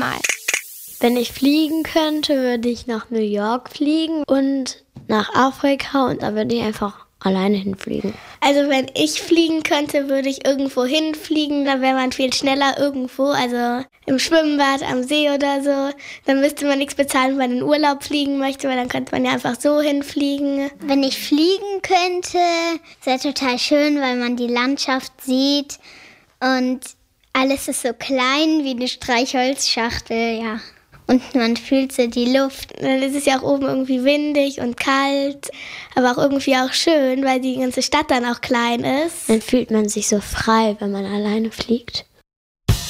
einmal. Wenn ich fliegen könnte, würde ich nach New York fliegen und nach Afrika und da würde ich einfach alleine hinfliegen. Also wenn ich fliegen könnte, würde ich irgendwo hinfliegen, da wäre man viel schneller irgendwo, also im Schwimmbad, am See oder so. Dann müsste man nichts bezahlen, wenn man in Urlaub fliegen möchte, weil dann könnte man ja einfach so hinfliegen. Wenn ich fliegen könnte, wäre total schön, weil man die Landschaft sieht und alles ist so klein wie eine Streichholzschachtel, ja. Und man fühlt so die Luft. Dann ist es ja auch oben irgendwie windig und kalt, aber auch irgendwie auch schön, weil die ganze Stadt dann auch klein ist. Dann fühlt man sich so frei, wenn man alleine fliegt.